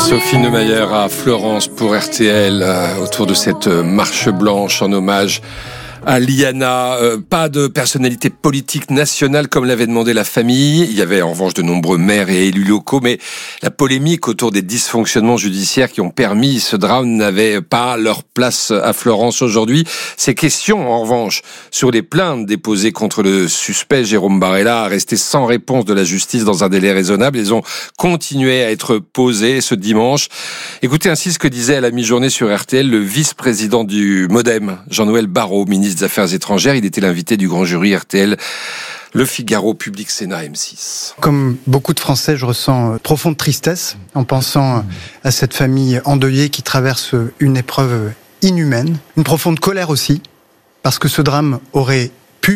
Sophie Neumayer à Florence pour RTL autour de cette marche blanche en hommage à Liana. Pas de personnalité politique nationale comme l'avait demandé la famille. Il y avait en revanche de nombreux maires et élus locaux, mais la polémique autour des dysfonctionnements judiciaires qui ont permis ce drame n'avait pas leur place à Florence aujourd'hui. Ces questions, en revanche, sur les plaintes déposées contre le suspect Jérôme Barella, resté sans réponse de la justice dans un délai raisonnable, elles ont continué à être posées ce dimanche. Écoutez ainsi ce que disait à la mi-journée sur RTL le vice-président du MoDem, Jean-Noël Barrot, ministre des Affaires étrangères. Il était l'invité du grand jury RTL Le Figaro, Public Sénat, M6. Comme beaucoup de Français, je ressens profonde tristesse en pensant à cette famille endeuillée qui traverse une épreuve inhumaine. Une profonde colère aussi, parce que ce drame aurait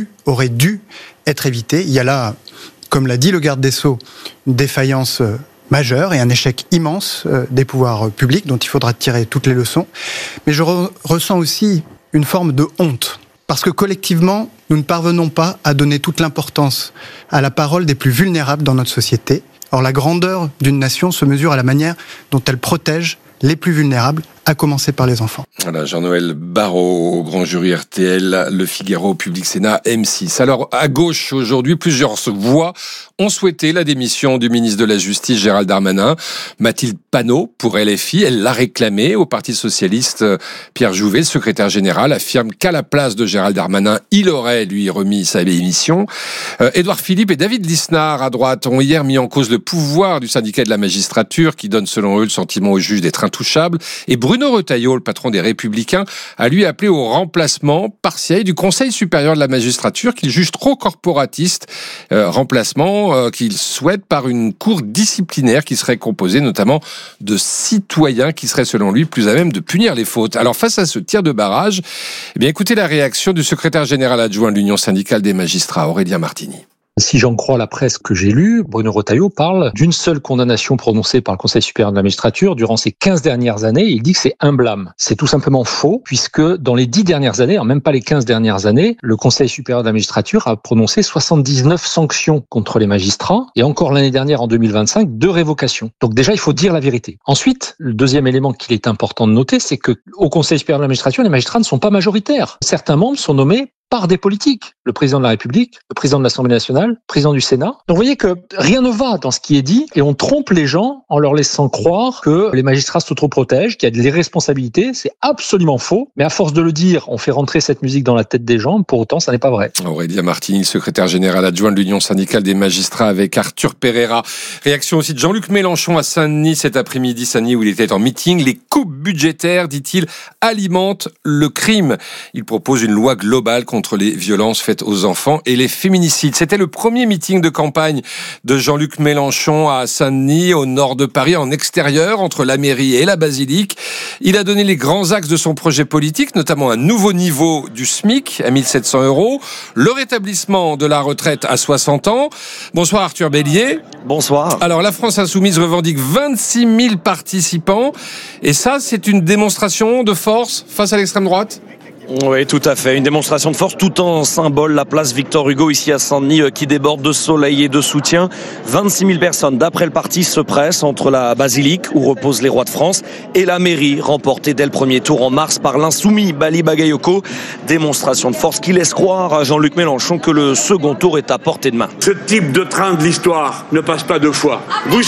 dû être évité. Il y a là, comme l'a dit le garde des Sceaux, une défaillance majeure et un échec immense des pouvoirs publics dont il faudra tirer toutes les leçons. Mais je ressens aussi une forme de honte. Parce que collectivement, nous ne parvenons pas à donner toute l'importance à la parole des plus vulnérables dans notre société. Or, la grandeur d'une nation se mesure à la manière dont elle protège les plus vulnérables, à commencer par les enfants. Voilà, Jean-Noël Barrot au grand jury RTL, Le Figaro, Public Sénat, M6. Alors, à gauche, aujourd'hui, plusieurs voix ont souhaité la démission du ministre de la Justice, Gérald Darmanin. Mathilde Panot, pour LFI, elle l'a réclamé. Au Parti Socialiste, Pierre Jouvet, le secrétaire général, affirme qu'à la place de Gérald Darmanin, il aurait, lui, remis sa démission. Édouard Philippe et David Lisnard, à droite, ont hier mis en cause le pouvoir du syndicat de la magistrature, qui donne, selon eux, le sentiment aux juges d'être intouchables. Et Bruno Retailleau, le patron des Républicains, a lui appelé au remplacement partiel du Conseil supérieur de la magistrature qu'il juge trop corporatiste. Remplacement qu'il souhaite par une cour disciplinaire qui serait composée notamment de citoyens qui seraient selon lui plus à même de punir les fautes. Alors face à ce tir de barrage, écoutez la réaction du secrétaire général adjoint de l'Union syndicale des magistrats, Aurélien Martini. Si j'en crois la presse que j'ai lue, Bruno Retailleau parle d'une seule condamnation prononcée par le Conseil supérieur de la magistrature durant ces 15 dernières années. Il dit que c'est un blâme. C'est tout simplement faux, puisque dans les 10 dernières années, même pas les 15 dernières années, le Conseil supérieur de la magistrature a prononcé 79 sanctions contre les magistrats, et encore l'année dernière, en 2025, 2 révocations. Donc déjà, il faut dire la vérité. Ensuite, le deuxième élément qu'il est important de noter, c'est que au Conseil supérieur de la magistrature, les magistrats ne sont pas majoritaires. Certains membres sont nommés par des politiques. Le président de la République, le président de l'Assemblée nationale, le président du Sénat. Donc vous voyez que rien ne va dans ce qui est dit et on trompe les gens en leur laissant croire que les magistrats s'autoprotègent, qu'il y a de l'irresponsabilité. C'est absolument faux. Mais à force de le dire, on fait rentrer cette musique dans la tête des gens. Pour autant, ça n'est pas vrai. Aurélien Martini, secrétaire général adjoint de l'Union syndicale des magistrats avec Arthur Pereira. Réaction aussi de Jean-Luc Mélenchon à Saint-Denis cet après-midi. Saint-Denis où il était en meeting. Les coupes budgétaires, dit-il, alimentent le crime. Il propose une loi globale contre les violences faites aux enfants et les féminicides. C'était le premier meeting de campagne de Jean-Luc Mélenchon à Saint-Denis, au nord de Paris, en extérieur, entre la mairie et la basilique. Il a donné les grands axes de son projet politique, notamment un nouveau niveau du SMIC à 1 700 €, le rétablissement de la retraite à 60 ans. Bonsoir Arthur Bélier. Bonsoir. Alors la France Insoumise revendique 26 000 participants et ça c'est une démonstration de force face à l'extrême droite ? Oui, tout à fait. Une démonstration de force tout en symbole. La place Victor Hugo ici à Saint-Denis qui déborde de soleil et de soutien. 26 000 personnes d'après le parti se pressent entre la basilique où reposent les rois de France et la mairie remportée dès le premier tour en mars par l'insoumis Bali Bagayoko. Démonstration de force qui laisse croire à Jean-Luc Mélenchon que le second tour est à portée de main. Ce type de train de l'histoire ne passe pas 2 fois.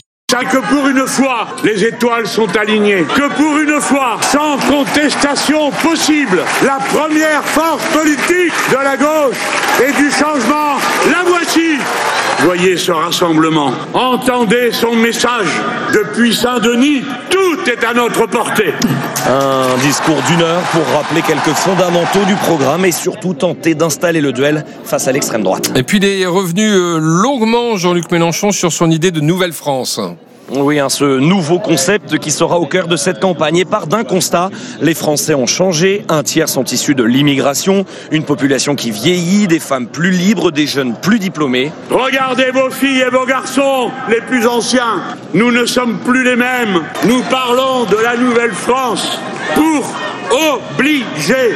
Que pour une fois, les étoiles sont alignées. Que pour une fois, sans contestation possible, la première force politique de la gauche et du changement, la voici. Voyez ce rassemblement. Entendez son message. Depuis Saint-Denis, tout est à notre portée. Un discours d'1 heure pour rappeler quelques fondamentaux du programme et surtout tenter d'installer le duel face à l'extrême droite. Et puis il est revenu longuement, Jean-Luc Mélenchon, sur son idée de Nouvelle-France. Oui, ce nouveau concept qui sera au cœur de cette campagne. Et part d'un constat, les Français ont changé. 1/3 sont issus de l'immigration. Une population qui vieillit, des femmes plus libres, des jeunes plus diplômés. Regardez vos filles et vos garçons, les plus anciens. Nous ne sommes plus les mêmes. Nous parlons de la Nouvelle-France pour obliger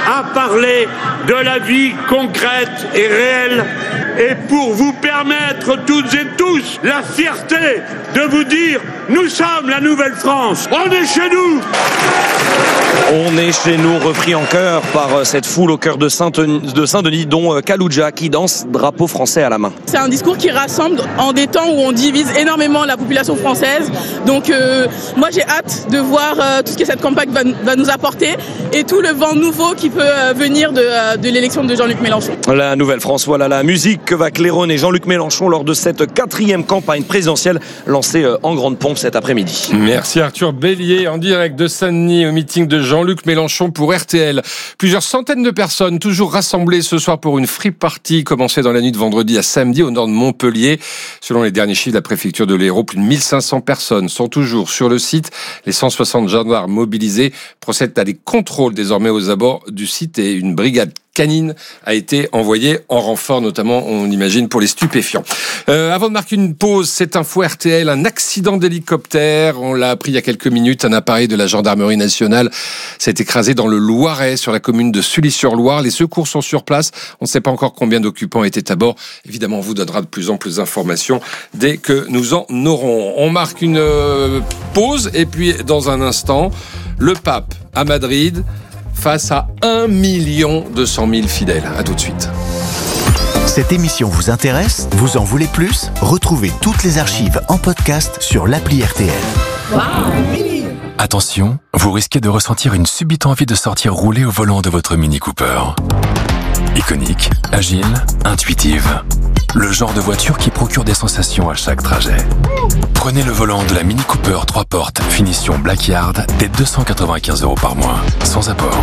à parler de la vie concrète et réelle et pour vous permettre toutes et tous la fierté de vous dire nous sommes la Nouvelle-France, on est chez nous. On est chez nous, repris en chœur par cette foule au cœur de Saint-Denis, dont Kalouja qui danse drapeau français à la main. C'est un discours qui rassemble en des temps où on divise énormément la population française. Donc moi j'ai hâte de voir tout ce que cette campagne va nous apporter et tout le vent nouveau qui peut venir de l'élection de Jean-Luc Mélenchon. La Nouvelle-France, voilà la musique que va claironner Jean-Luc Mélenchon lors de cette 4e campagne présidentielle lancée en grande pompe cet après-midi. Merci Arthur Bélier en direct de Saint-Denis au meeting de Jean-Luc Mélenchon pour RTL. Plusieurs centaines de personnes toujours rassemblées ce soir pour une free party commencée dans la nuit de vendredi à samedi au nord de Montpellier. Selon les derniers chiffres de la préfecture de l'Hérault, plus de 1500 personnes sont toujours sur le site. Les 160 gendarmes mobilisés procèdent à des contrôles désormais aux abords du site et une brigade canine a été envoyée en renfort, notamment, on imagine, pour les stupéfiants. Avant de marquer une pause, cette info RTL, un accident d'hélicoptère, on l'a appris il y a quelques minutes, un appareil de la gendarmerie nationale s'est écrasé dans le Loiret, sur la commune de Sully-sur-Loire. Les secours sont sur place, on ne sait pas encore combien d'occupants étaient à bord. Évidemment, on vous donnera de plus en plus d'informations dès que nous en aurons. On marque une pause, et puis dans un instant, le pape à Madrid, face à 1 200 000 fidèles. À tout de suite. Cette émission vous intéresse ? Vous en voulez plus ? Retrouvez toutes les archives en podcast sur l'appli RTL. Wow. Attention, vous risquez de ressentir une subite envie de sortir rouler au volant de votre Mini Cooper. Iconique, agile, intuitive. Le genre de voiture qui procure des sensations à chaque trajet. Prenez le volant de la Mini Cooper 3 portes, finition Blackyard, dès 295 € par mois, sans apport.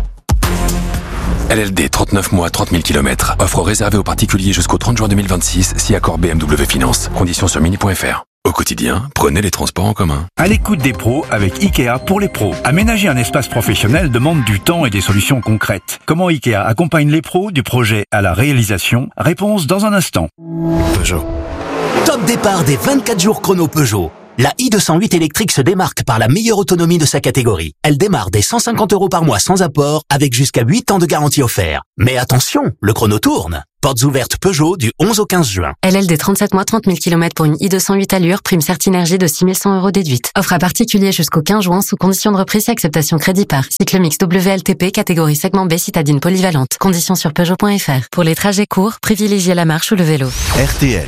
LLD 39 mois, 30 000 km. Offre réservée aux particuliers jusqu'au 30 juin 2026, si accord BMW Finance. Conditions sur mini.fr. Au quotidien, prenez les transports en commun. À l'écoute des pros avec Ikea pour les pros. Aménager un espace professionnel demande du temps et des solutions concrètes. Comment Ikea accompagne les pros du projet à la réalisation ? Réponse dans un instant. Peugeot. Top départ des 24 jours chrono Peugeot. La i208 électrique se démarque par la meilleure autonomie de sa catégorie. Elle démarre dès 150 € par mois sans apport, avec jusqu'à 8 ans de garantie offert. Mais attention, le chrono tourne. Portes ouvertes Peugeot du 11 au 15 juin. LLD 37 mois, 30 000 km pour une i208 allure, prime Certinergie de 6 100 € déduite. Offre à particulier jusqu'au 15 juin sous condition de reprise et acceptation crédit par. Cycle mix WLTP, catégorie segment B, citadine polyvalente. Conditions sur Peugeot.fr. Pour les trajets courts, privilégiez la marche ou le vélo. RTL.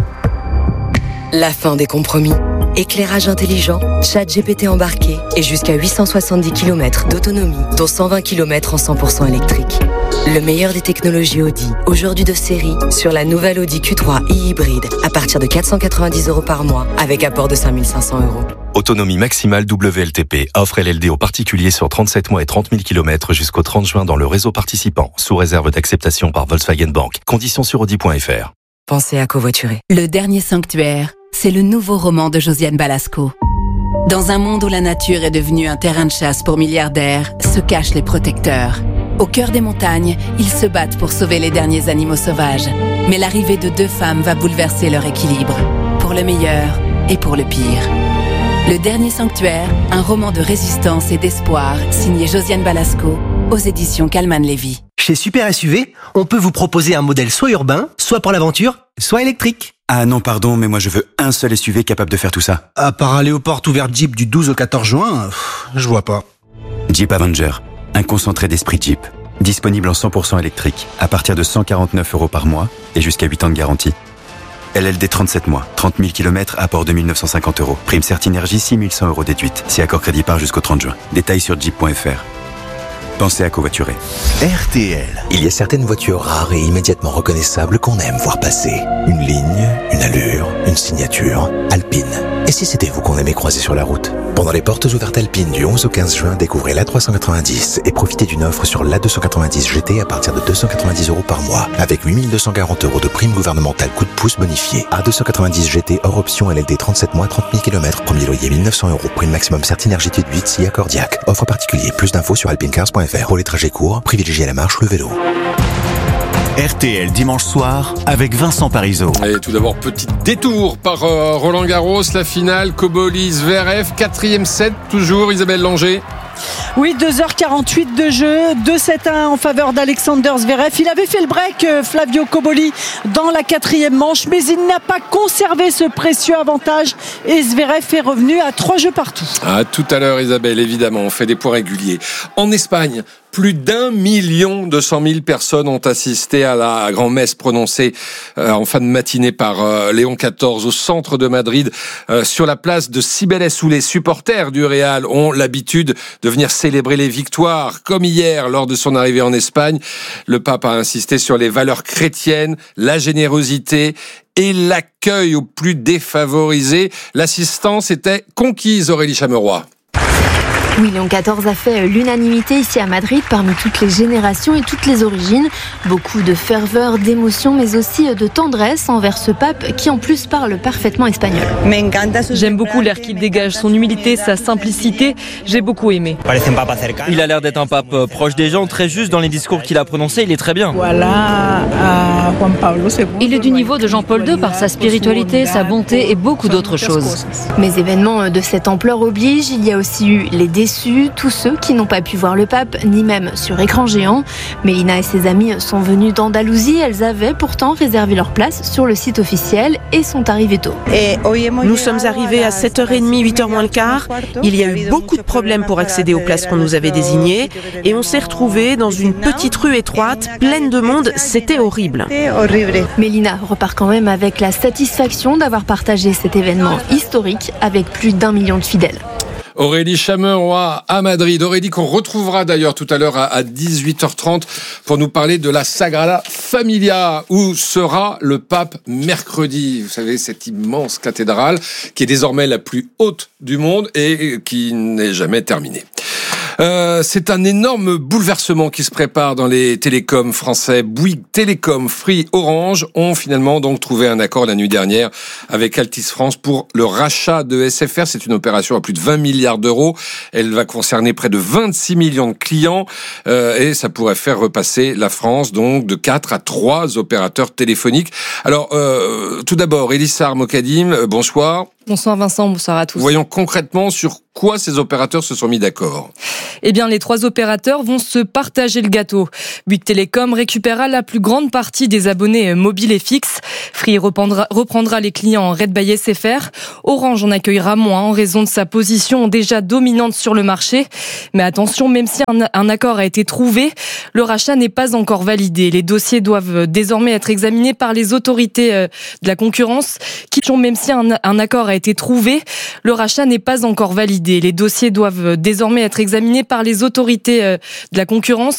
La fin des compromis. Éclairage intelligent, ChatGPT embarqué et jusqu'à 870 km d'autonomie, dont 120 km en 100% électrique. Le meilleur des technologies Audi, aujourd'hui de série, sur la nouvelle Audi Q3 e-hybride, à partir de 490 € par mois, avec apport de 5 500 €. Autonomie maximale WLTP, offre LLD aux particuliers sur 37 mois et 30 000 km jusqu'au 30 juin dans le réseau participant, sous réserve d'acceptation par Volkswagen Bank. Conditions sur Audi.fr. Pensez à covoiturer. Le dernier sanctuaire, c'est le nouveau roman de Josiane Balasco. Dans un monde où la nature est devenue un terrain de chasse pour milliardaires, se cachent les protecteurs. Au cœur des montagnes, ils se battent pour sauver les derniers animaux sauvages. Mais l'arrivée de 2 femmes va bouleverser leur équilibre, pour le meilleur et pour le pire. Le dernier sanctuaire, un roman de résistance et d'espoir, signé Josiane Balasco, aux éditions Calman Lévy. Chez Super SUV, on peut vous proposer un modèle soit urbain, soit pour l'aventure, soit électrique. Ah non, pardon, mais moi je veux un seul SUV capable de faire tout ça. À part aller aux portes ouvertes Jeep du 12 au 14 juin, je vois pas. Jeep Avenger, un concentré d'esprit Jeep. Disponible en 100% électrique, à partir de 149 € par mois et jusqu'à 8 ans de garantie. LLD 37 mois, 30 000 km, apport de 1 950 €. Prime Certinergie, 6 100 € déduite. Si accord crédit par jusqu'au 30 juin. Détails sur jeep.fr. Pensez à covoiturer. RTL. Il y a certaines voitures rares et immédiatement reconnaissables qu'on aime voir passer. Une ligne, une allure, une signature. Alpine. Et si c'était vous qu'on aimait croiser sur la route ? Pendant les portes ouvertes Alpine du 11 au 15 juin, découvrez l'A390 et profitez d'une offre sur l'A290 GT à partir de 290 € par mois, avec 8 240 € de prime gouvernementale coup de pouce bonifié. A290 GT hors option LLD 37 mois, 30 000 km, premier loyer 1 900 €, prime maximum Certinergie de 8, si accord Diac. Offre particulier, plus d'infos sur alpinecars.fr. Pour les trajets courts, privilégiez la marche ou le vélo. RTL dimanche soir avec Vincent Parisot. Et tout d'abord, petit détour par Roland Garros, la finale, Kobolis-Zverev, 4e set, toujours Isabelle Langer. Oui, 2h48 de jeu, 2-7-1 en faveur d'Alexander Zverev. Il avait fait le break, Flavio Cobolli, dans la 4e manche, mais il n'a pas conservé ce précieux avantage et Zverev est revenu à 3 jeux partout. À tout à l'heure, Isabelle, évidemment, on fait des points réguliers. En Espagne, plus d'1 200 000 personnes ont assisté à la grand-messe prononcée en fin de matinée par Léon XIV au centre de Madrid, sur la place de Cibeles, où les supporters du Real ont l'habitude de venir célébrer les victoires. Comme hier, lors de son arrivée en Espagne, le pape a insisté sur les valeurs chrétiennes, la générosité et l'accueil aux plus défavorisés. L'assistance était conquise, Aurélie Chameroy. Oui, Léon XIV a fait l'unanimité ici à Madrid parmi toutes les générations et toutes les origines. Beaucoup de ferveur, d'émotion, mais aussi de tendresse envers ce pape qui en plus parle parfaitement espagnol. J'aime beaucoup l'air qu'il dégage, son humilité, sa simplicité, j'ai beaucoup aimé. Il a l'air d'être un pape proche des gens, très juste dans les discours qu'il a prononcés, il est très bien. Il est du niveau de Jean-Paul II par sa spiritualité, sa bonté et beaucoup d'autres choses. Mais événements de cette ampleur obligent, il y a aussi eu les déçus, tous ceux qui n'ont pas pu voir le pape, ni même sur écran géant. Mélina et ses amis sont venus d'Andalousie, elles avaient pourtant réservé leur place sur le site officiel et sont arrivées tôt. Nous sommes arrivés à 7h30, 8h moins le quart. Il y a eu beaucoup de problèmes pour accéder aux places qu'on nous avait désignées et on s'est retrouvés dans une petite rue étroite, pleine de monde, c'était horrible. Mélina repart quand même avec la satisfaction d'avoir partagé cet événement historique avec plus d'1 million de fidèles. Aurélie Chameroy à Madrid. Aurélie qu'on retrouvera d'ailleurs tout à l'heure à 18h30 pour nous parler de la Sagrada Familia, où sera le pape mercredi. Vous savez, cette immense cathédrale qui est désormais la plus haute du monde et qui n'est jamais terminée. C'est un énorme bouleversement qui se prépare dans les télécoms français. Bouygues Télécom, Free, Orange ont finalement donc trouvé un accord la nuit dernière avec Altice France pour le rachat de SFR. C'est une opération à plus de 20 milliards d'euros. Elle va concerner près de 26 millions de clients et ça pourrait faire repasser la France donc de 4 à 3 opérateurs téléphoniques. Alors, tout d'abord, Elissa Mokadim, bonsoir. Bonsoir Vincent, bonsoir à tous. Voyons concrètement sur quoi ces opérateurs se sont mis d'accord. Eh bien, les 3 opérateurs vont se partager le gâteau. Bouygues Télécom récupérera la plus grande partie des abonnés mobiles et fixes. Free reprendra les clients Red by SFR. Orange en accueillera moins en raison de sa position déjà dominante sur le marché. Mais attention, même si un accord a été trouvé, le rachat n'est pas encore validé. Les dossiers doivent désormais être examinés par les autorités de la concurrence. Même si un accord a été trouvé, le rachat n'est pas encore validé. Les dossiers doivent désormais être examinés par les autorités de la concurrence